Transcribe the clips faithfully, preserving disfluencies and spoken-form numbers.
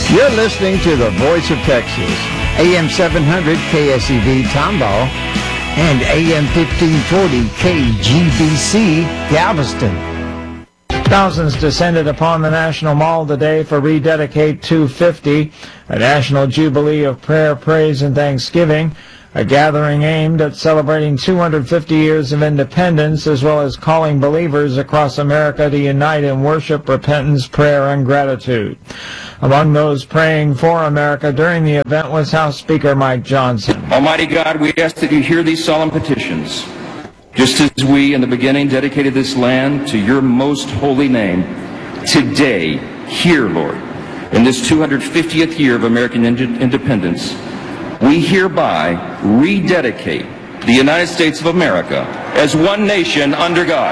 You're listening to the Voice of Texas, A M seven hundred K S E V Tomball and A M fifteen forty K G B C Galveston. Thousands descended upon the National Mall today for Rededicate two fifty, a national jubilee of prayer, praise, and thanksgiving, a gathering aimed at celebrating two hundred fifty years of independence, as well as calling believers across America to unite in worship, repentance, prayer, and gratitude. Among those praying for America during the event was House Speaker Mike Johnson. Almighty God, we ask that you hear these solemn petitions. Just as we in the beginning dedicated this land to your most holy name, today, hear, Lord, in this two hundred fiftieth year of American ind- independence, we hereby rededicate the United States of America as one nation under God.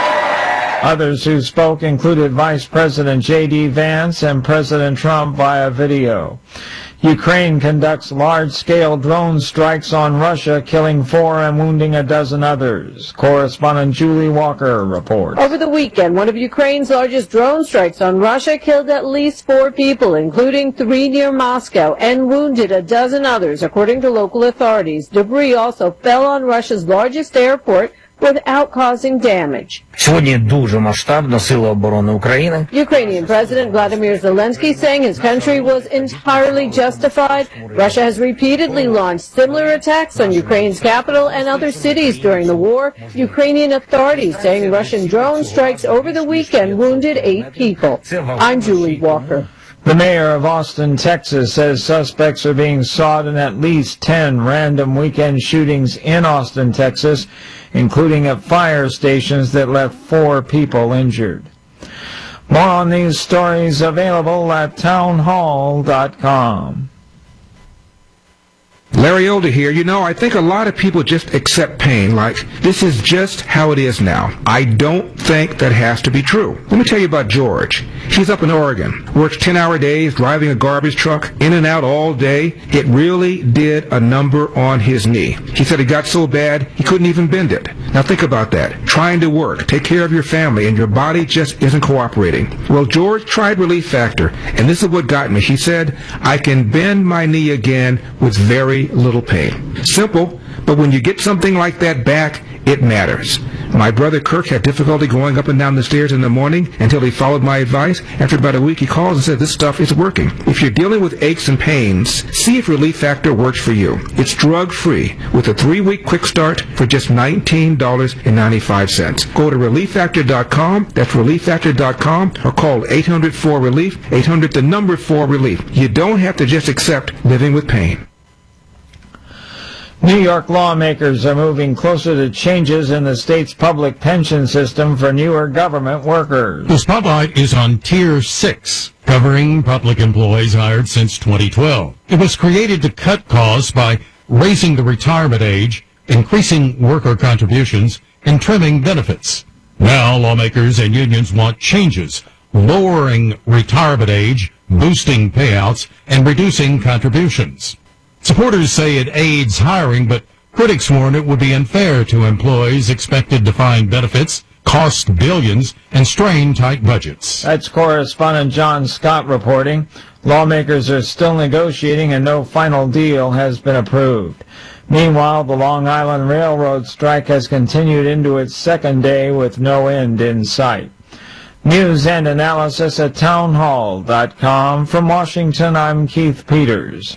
Others who spoke included Vice President J D Vance and President Trump via video. Ukraine conducts large-scale drone strikes on Russia, killing four and wounding a dozen others. Correspondent Julie Walker reports. Over the weekend, one of Ukraine's largest drone strikes on Russia killed at least four people, including three near Moscow, and wounded a dozen others, according to local authorities. Debris also fell on Russia's largest airport without causing damage. Сьогодні дуже масштабно Сили оборони України. Ukrainian President Vladimir Zelensky saying his country was entirely justified. Russia has repeatedly launched similar attacks on Ukraine's capital and other cities during the war. Ukrainian authorities saying Russian drone strikes over the weekend wounded eight people. I'm Julie Walker. The mayor of Austin, Texas, says suspects are being sought in at least ten random weekend shootings in Austin, Texas, including at fire stations that left four people injured. More on these stories available at townhall dot com. Larry Older here. You know, I think a lot of people just accept pain like, this is just how it is now. I don't think that has to be true. Let me tell you about George. He's up in Oregon, works ten-hour days, driving a garbage truck, in and out all day. It really did a number on his knee. He said it got so bad, he couldn't even bend it. Now think about that. Trying to work, take care of your family, and your body just isn't cooperating. Well, George tried Relief Factor, and this is what got me. He said, I can bend my knee again with very little pain. Simple, but when you get something like that back, it matters. My brother Kirk had difficulty going up and down the stairs in the morning until he followed my advice. After about a week, he calls and said, this stuff is working. If you're dealing with aches and pains, see if Relief Factor works for you. It's drug-free with a three-week quick start for just nineteen dollars and ninety-five cents. Go to relief factor dot com, that's relief factor dot com, or call eight hundred four relief, eight hundred the number four relief. You don't have to just accept living with pain. New York lawmakers are moving closer to changes in the state's public pension system for newer government workers. The spotlight is on Tier six, covering public employees hired since twenty twelve. It was created to cut costs by raising the retirement age, increasing worker contributions, and trimming benefits. Now lawmakers and unions want changes, lowering retirement age, boosting payouts, and reducing contributions. Supporters say it aids hiring, but critics warn it would be unfair to employees expected to find benefits, cost billions, and strain tight budgets. That's correspondent John Scott reporting. Lawmakers are still negotiating and no final deal has been approved. Meanwhile, the Long Island Railroad strike has continued into its second day with no end in sight. News and analysis at townhall dot com. From Washington, I'm Keith Peters.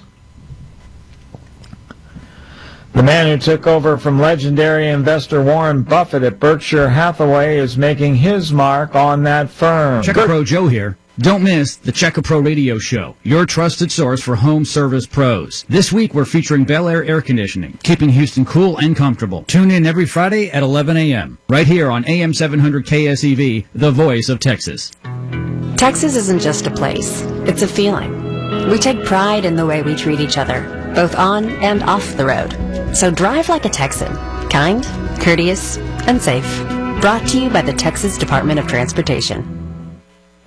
The man who took over from legendary investor Warren Buffett at Berkshire Hathaway is making his mark on that firm. Checker Pro Joe here. Don't miss the Checker Pro Radio Show, your trusted source for home service pros. This week we're featuring Bel Air Air Conditioning, keeping Houston cool and comfortable. Tune in every Friday at eleven a.m. right here on A M seven hundred K S E V, the voice of Texas. Texas isn't just a place, it's a feeling. We take pride in the way we treat each other, both on and off the road. So drive like a Texan, kind, courteous, and safe. Brought to you by the Texas Department of Transportation.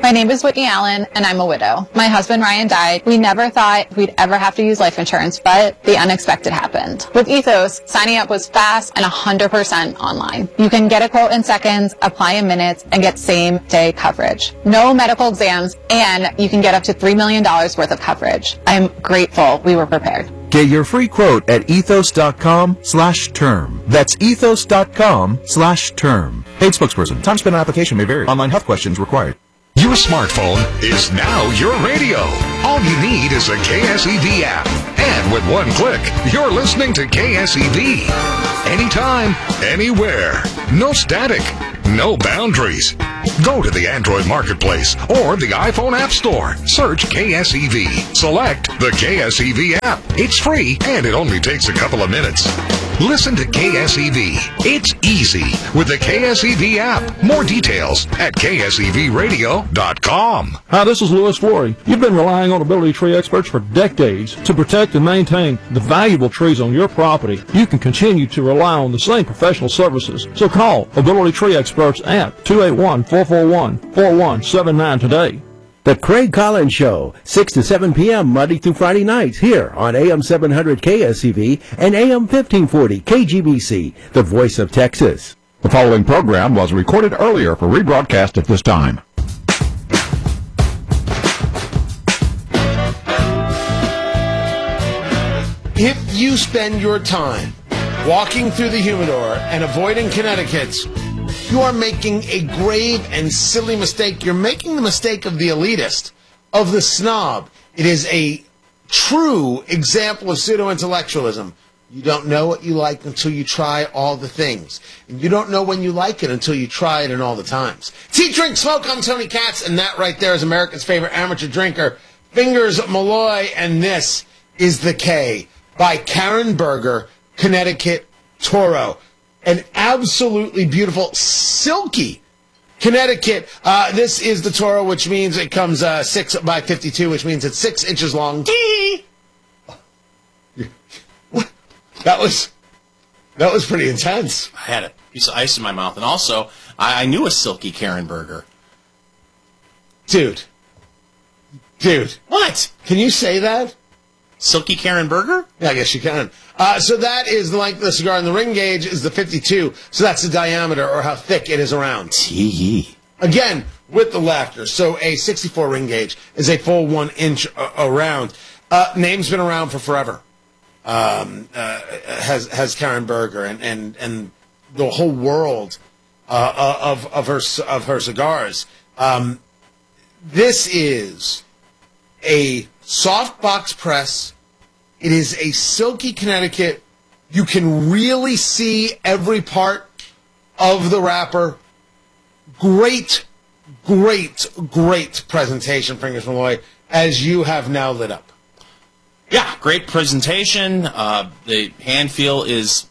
My name is Whitney Allen, and I'm a widow. My husband Ryan died. We never thought we'd ever have to use life insurance, but the unexpected happened. With Ethos, signing up was fast and one hundred percent online. You can get a quote in seconds, apply in minutes, and get same-day coverage. No medical exams, and you can get up to three million dollars worth of coverage. I'm grateful we were prepared. Get your free quote at ethos.com slash term. That's ethos.com slash term. Paid spokesperson. Time spent on application may vary. Online health questions required. Your smartphone is now your radio. All you need is a K S E V app. And with one click, you're listening to K S E V. Anytime, anywhere. No static. No boundaries. Go to the Android Marketplace or the iPhone App Store. Search K S E V. Select the K S E V app. It's free and it only takes a couple of minutes. Listen to K S E V. It's easy with the K S E V app. More details at K S E V radio dot com. Hi, this is Louis Flory. You've been relying on Ability Tree experts for decades to protect and maintain the valuable trees on your property. You can continue to rely on the same professional services. So call Ability Tree experts at two eight one, four four one, four one seven nine today. The Craig Collins Show, six to seven p.m. Monday through Friday nights here on A M seven hundred K S E V and A M fifteen forty K G B C, the voice of Texas. The following program was recorded earlier for rebroadcast at this time. If you spend your time walking through the humidor and avoiding Connecticut's, you are making a grave and silly mistake. You're making the mistake of the elitist, of the snob. It is a true example of pseudo-intellectualism. You don't know what you like until you try all the things. And you don't know when you like it until you try it in all the times. It's Eat, Drink, Smoke. I'm Tony Katz, and that right there is America's favorite amateur drinker, Fingers Malloy, and this is The K by Karen Berger, Connecticut Toro. An absolutely beautiful, silky Connecticut. Uh, this is the Toro, which means it comes uh, six by fifty-two, which means it's six inches long. That was that was pretty intense. I had a piece of ice in my mouth, and also I, I knew a silky Karen Berger. Dude, dude, what? Can you say that? Silky Karen Berger? Yeah, I guess you can. Uh, so that is the length of the cigar, and the ring gauge is the fifty-two. So that's the diameter, or how thick it is around. Tee. Again, with the laughter. So a sixty-four ring gauge is a full one inch uh, around. Uh, name's been around for forever. Um, uh, has has Karen Berger, and and and the whole world uh, of of her of her cigars. Um, this is a soft box press. It is a silky Connecticut. You can really see every part of the wrapper. Great, great, great presentation, Fingers Malloy, as you have now lit up. Yeah, great presentation. Uh, the hand feel is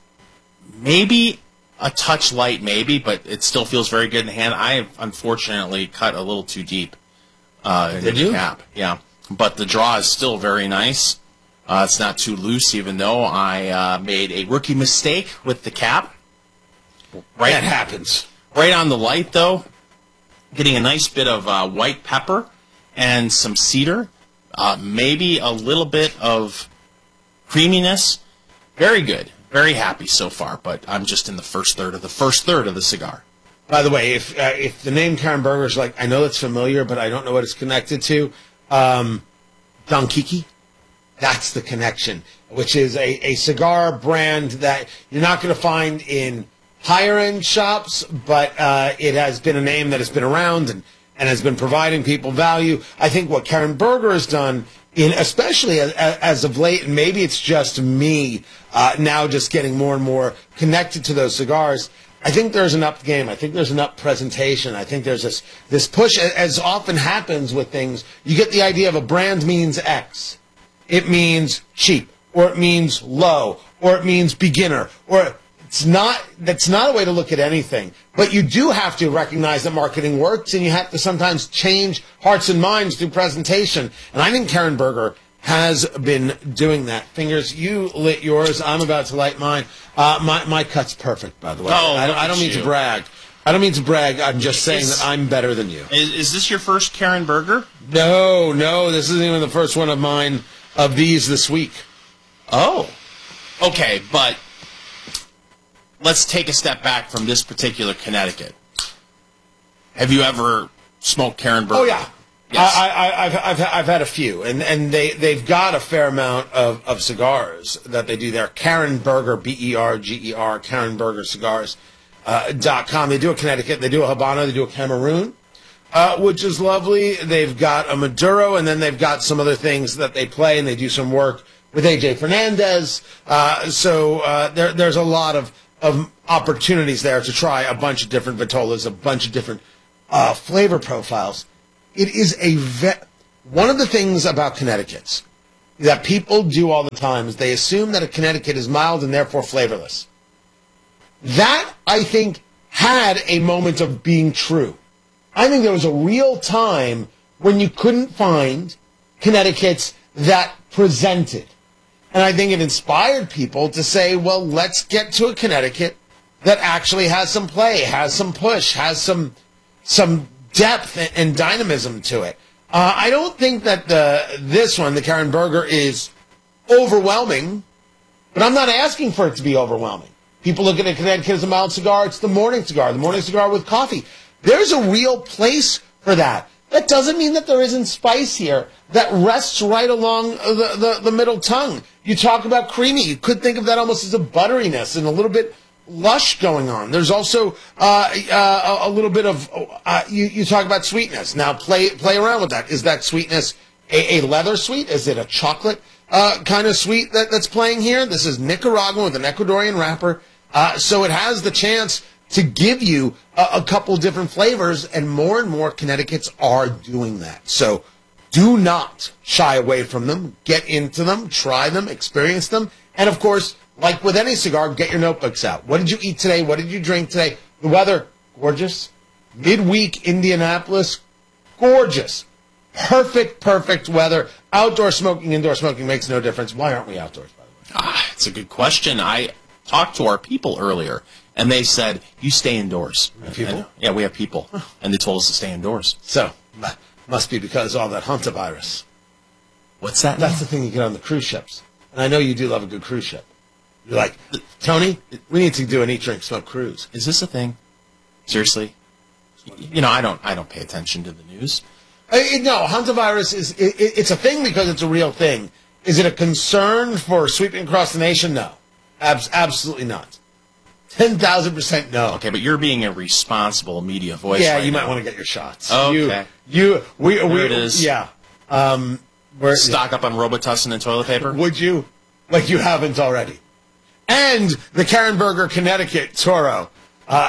maybe a touch light, maybe, but it still feels very good in the hand. I have unfortunately cut a little too deep uh, in the cap. Yeah, but the draw is still very nice. Uh, it's not too loose, even though I uh, made a rookie mistake with the cap. Right, that happens. Right on the light, though, getting a nice bit of uh, white pepper and some cedar. Uh, maybe a little bit of creaminess. Very good. Very happy so far, but I'm just in the first third of the first third of the cigar. By the way, if uh, if the name Karen Berger is like, I know it's familiar, but I don't know what it's connected to, um, Don Kiki, that's the connection, which is a, a cigar brand that you're not going to find in higher-end shops, but uh, it has been a name that has been around and and has been providing people value. I think what Karen Berger has done, in especially as, as of late, and maybe it's just me uh, now just getting more and more connected to those cigars, I think there's an up game. I think there's an up presentation. I think there's this, this push, as often happens with things. You get the idea of a brand means X. It means cheap, or it means low, or it means beginner, or it's not, that's not a way to look at anything. But you do have to recognize that marketing works, and you have to sometimes change hearts and minds through presentation. And I think Karen Berger has been doing that. Fingers, you lit yours. I'm about to light mine. Uh, my, my cut's perfect, by the way. Oh, I, don't, I don't mean you. to brag. I don't mean to brag. I'm just saying Is- that I'm better than you. Is, is this your first Karen Berger? No, no, this isn't even the first one of mine of these this week. Oh. Okay, but let's take a step back from this particular Connecticut. Have you ever smoked Karen Berger? Oh yeah, Yes. I, I, I've, I've I've had a few, and, and they they've got a fair amount of, of cigars that they do there. Karen Berger, B E R G E R, Karen Berger Cigars uh, dot com. They do a Connecticut, they do a Habano, they do a Cameroon, uh, which is lovely. They've got a Maduro, and then they've got some other things that they play, and they do some work with A J Fernandez. Uh, so uh, there there's a lot of of opportunities there to try a bunch of different Vitolas, a bunch of different uh, flavor profiles. It is a ve- one of the things about Connecticut's that people do all the time is they assume that a Connecticut is mild and therefore flavorless. That, I think, had a moment of being true. I think there was a real time when you couldn't find Connecticut's that presented. And I think it inspired people to say, well, let's get to a Connecticut that actually has some play, has some push, has some some depth and, and dynamism to it. Uh, I don't think that the this one, the Karen Berger, is overwhelming, but I'm not asking for it to be overwhelming. People look at a Connecticut as a mild cigar. It's the morning cigar, the morning cigar with coffee. There's a real place for that. That doesn't mean that there isn't spice here that rests right along the, the, the middle tongue. You talk about creamy. You could think of that almost as a butteriness and a little bit lush going on. There's also uh, uh, a little bit of, uh, you, you talk about sweetness. Now play play around with that. Is that sweetness a, a leather sweet? Is it a chocolate uh, kind of sweet that, that's playing here? This is Nicaraguan with an Ecuadorian wrapper. Uh, so it has the chance to give you a, a couple different flavors, and more and more Connecticut's are doing that. So do not shy away from them. Get into them, try them, experience them, and of course, like with any cigar, get your notebooks out. What did you eat today? What did you drink today? The weather, gorgeous. Midweek, Indianapolis, gorgeous. Perfect, perfect weather. Outdoor smoking, indoor smoking makes no difference. Why aren't we outdoors, by the way? Ah, it's a good question. I talked to our people earlier, and they said, you stay indoors. People? And, yeah, we have people, and they told us to stay indoors. So, must be because of all that hantavirus. What's that? That's the thing you get on the cruise ships. And I know you do love a good cruise ship. You're like, Tony, we need to do an eat, drink, smoke cruise. Is this a thing? Seriously? You know, I don't I don't pay attention to the news. Uh, it- no, hantavirus is it, it- it's a thing because it's a real thing. Is it a concern for sweeping across the nation? No. Abs- absolutely not. ten thousand percent no. Okay, but you're being a responsible media voice. Yeah, right you now. might want to get your shots. Okay. You, you we, There we, it is. Yeah. Um, where, Stock up on Robitussin and toilet paper? Would you? Like you haven't already. And the Karen Berger Connecticut Toro. Uh,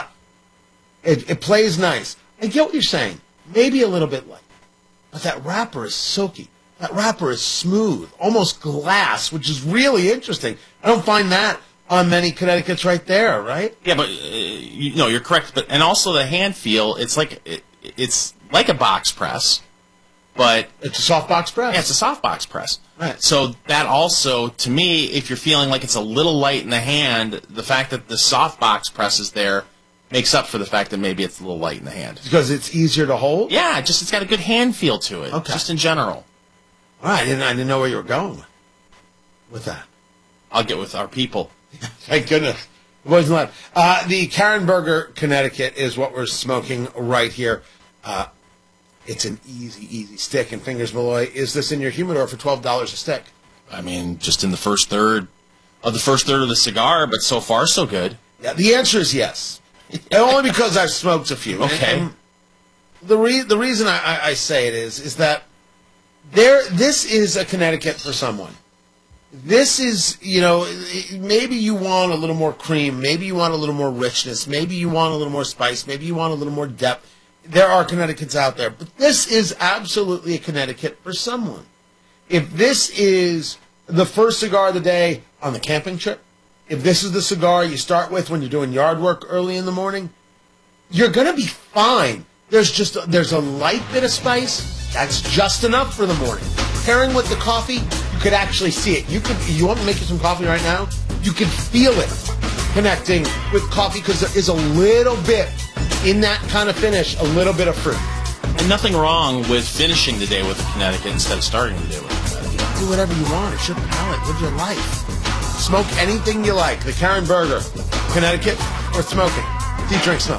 it, it plays nice. I get what you're saying. Maybe a little bit light. But that wrapper is silky. That wrapper is smooth, almost glass, which is really interesting. I don't find that on many Connecticut's right there, right? Yeah, but uh, you, no, you're correct. But and also the hand feel, it's like it, it's like a box press, but it's a soft box press. Yeah, it's a soft box press. Right. So that also, to me, if you're feeling like it's a little light in the hand, the fact that the soft box press is there makes up for the fact that maybe it's a little light in the hand. Because it's easier to hold? Yeah, just it's got a good hand feel to it. Okay. Just in general. All right, I didn't, I didn't know where you were going with, with that. I'll get with our people. Thank goodness. It wasn't loud. Uh, the Karen Berger Connecticut is what we're smoking right here. Uh, it's an easy, easy stick. And Fingers Malloy, is this in your humidor for twelve dollars a stick? I mean, just in the first third of the first third of the cigar, but so far so good. Yeah, the answer is yes. And only because I've smoked a few. Okay. And, and the re- the reason I, I, I say it is is that there this is a Connecticut for someone. This is, you know, maybe you want a little more cream, maybe you want a little more richness, maybe you want a little more spice, maybe you want a little more depth. There are Connecticut's out there, but this is absolutely a Connecticut for someone. If this is the first cigar of the day on the camping trip, if this is the cigar you start with when you're doing yard work early in the morning, you're going to be fine. There's just a, there's a light bit of spice. That's just enough for the morning. Pairing with the coffee, you could actually see it. You could. You want to make you some coffee right now? You can feel it connecting with coffee because there is a little bit in that kind of finish, a little bit of fruit. And nothing wrong with finishing the day with a Connecticut instead of starting the day with a Connecticut. Do whatever you want. It's your palate. Live your life. Smoke anything you like. The Karen Burger, Connecticut, or smoking. Do you drink smoke?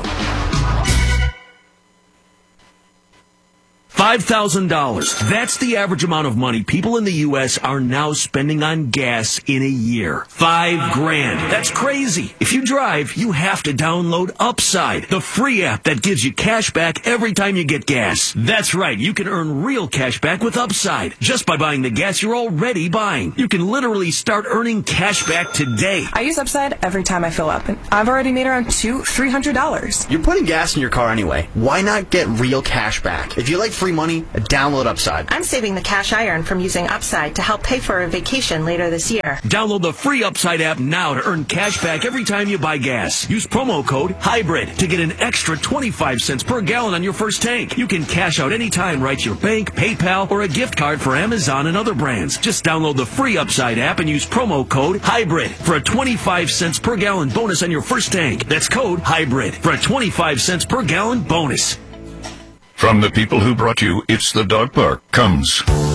five thousand dollars. That's the average amount of money people in the U S are now spending on gas in a year. Five grand. That's crazy. If you drive, you have to download Upside, the free app that gives you cash back every time you get gas. That's right. You can earn real cash back with Upside just by buying the gas you're already buying. You can literally start earning cash back today. I use Upside every time I fill up, and I've already made around two, three hundred dollars. You're putting gas in your car anyway. Why not get real cash back? If you like free money, download Upside. I'm saving the cash I earn from using Upside to help pay for a vacation later this year. Download the free Upside app now to earn cash back every time you buy gas. Use promo code HYBRID to get an extra twenty-five cents per gallon on your first tank. You can cash out anytime right to your bank, PayPal, or a gift card for Amazon and other brands. Just download the free Upside app and use promo code HYBRID for a twenty-five cents per gallon bonus on your first tank. That's code HYBRID for a twenty-five cents per gallon bonus. From the people who brought you It's the Dog Park comes